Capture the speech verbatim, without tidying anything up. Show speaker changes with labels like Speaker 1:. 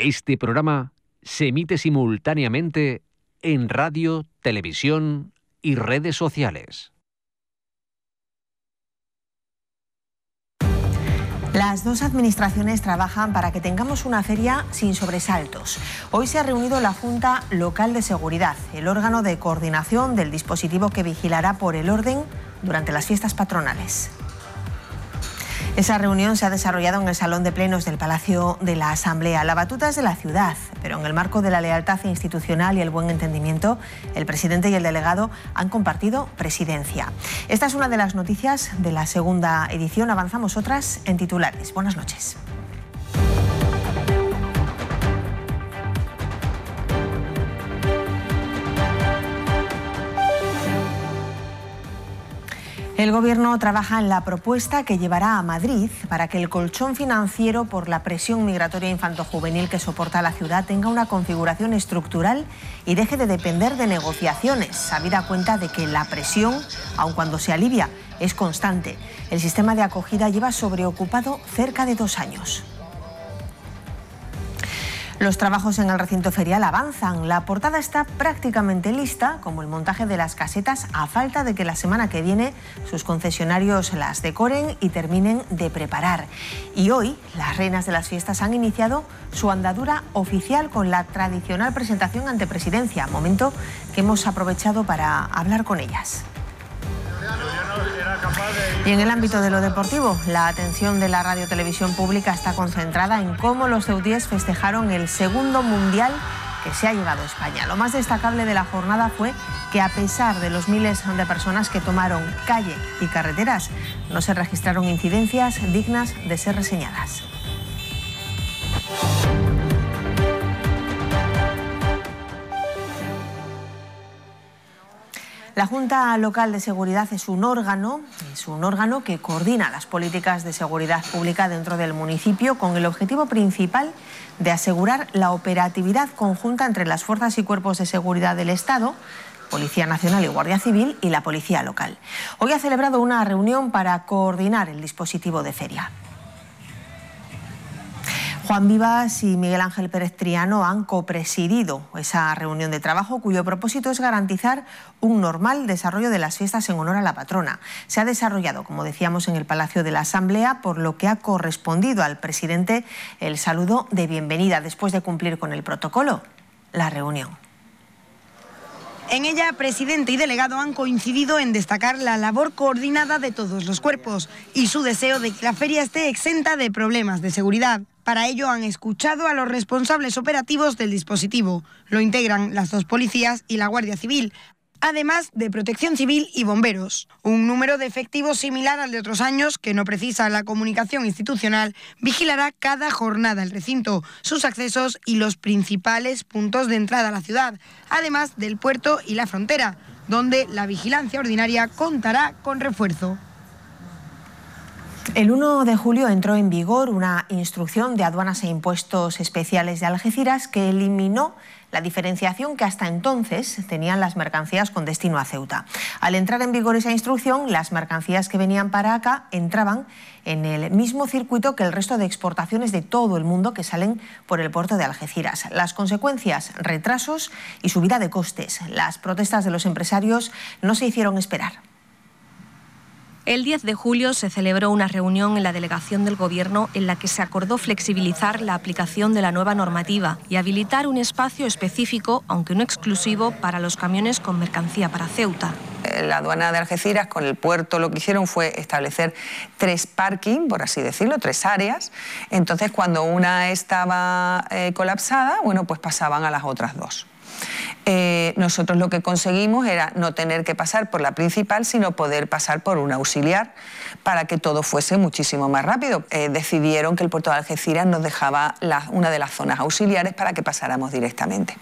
Speaker 1: Este programa se emite simultáneamente en radio, televisión y redes sociales.
Speaker 2: Las dos administraciones trabajan para que tengamos una feria sin sobresaltos. Hoy se ha reunido la Junta Local de Seguridad, el órgano de coordinación del dispositivo que vigilará por el orden durante las fiestas patronales. Esa reunión se ha desarrollado en el Salón de Plenos del Palacio de la Asamblea. La batuta es de la ciudad, pero en el marco de la lealtad institucional y el buen entendimiento, el presidente y el delegado han compartido presidencia. Esta es una de las noticias de la segunda edición. Avanzamos otras en titulares. Buenas noches. El Gobierno trabaja en la propuesta que llevará a Madrid para que el colchón financiero por la presión migratoria infantojuvenil que soporta la ciudad tenga una configuración estructural y deje de depender de negociaciones, habida cuenta de que la presión, aun cuando se alivia, es constante. El sistema de acogida lleva sobreocupado cerca de dos años. Los trabajos en el recinto ferial avanzan. La portada está prácticamente lista, como el montaje de las casetas, a falta de que la semana que viene sus concesionarios las decoren y terminen de preparar. Y hoy, las reinas de las fiestas han iniciado su andadura oficial con la tradicional presentación ante Presidencia, momento que hemos aprovechado para hablar con ellas. Y en el ámbito de lo deportivo, la atención de la Radio Televisión Pública está concentrada en cómo los ceutíes festejaron el segundo mundial que se ha llevado a España. Lo más destacable de la jornada fue que, a pesar de los miles de personas que tomaron calle y carreteras, no se registraron incidencias dignas de ser reseñadas. La Junta Local de Seguridad es un órgano, es un órgano que coordina las políticas de seguridad pública dentro del municipio con el objetivo principal de asegurar la operatividad conjunta entre las fuerzas y cuerpos de seguridad del Estado, Policía Nacional y Guardia Civil, y la Policía Local. Hoy ha celebrado una reunión para coordinar el dispositivo de feria. Juan Vivas y Miguel Ángel Pérez Triano han copresidido esa reunión de trabajo, cuyo propósito es garantizar un normal desarrollo de las fiestas en honor a la patrona. Se ha desarrollado, como decíamos, en el Palacio de la Asamblea, por lo que ha correspondido al presidente el saludo de bienvenida después de cumplir con el protocolo. La reunión.
Speaker 3: En ella, presidente y delegado han coincidido en destacar la labor coordinada de todos los cuerpos y su deseo de que la feria esté exenta de problemas de seguridad. Para ello han escuchado a los responsables operativos del dispositivo. Lo integran las dos policías y la Guardia Civil, además de Protección Civil y bomberos. Un número de efectivos similar al de otros años, que no precisa la comunicación institucional, vigilará cada jornada el recinto, sus accesos y los principales puntos de entrada a la ciudad, además del puerto y la frontera, donde la vigilancia ordinaria contará con refuerzo.
Speaker 2: El uno de julio entró en vigor una instrucción de aduanas e impuestos especiales de Algeciras que eliminó la diferenciación que hasta entonces tenían las mercancías con destino a Ceuta. Al entrar en vigor esa instrucción, las mercancías que venían para acá entraban en el mismo circuito que el resto de exportaciones de todo el mundo que salen por el puerto de Algeciras. Las consecuencias: retrasos y subida de costes. Las protestas de los empresarios no se hicieron esperar.
Speaker 4: El diez de julio se celebró una reunión en la delegación del Gobierno en la que se acordó flexibilizar la aplicación de la nueva normativa y habilitar un espacio específico, aunque no exclusivo, para los camiones con mercancía para Ceuta.
Speaker 5: La aduana de Algeciras con el puerto lo que hicieron fue establecer tres parking, por así decirlo, tres áreas. Entonces, cuando una estaba eh, colapsada, bueno, pues pasaban a las otras dos. Eh, nosotros lo que conseguimos era no tener que pasar por la principal, sino poder pasar por una auxiliar para que todo fuese muchísimo más rápido. Eh, decidieron que el puerto de Algeciras nos dejaba la, una de las zonas auxiliares para que pasáramos directamente.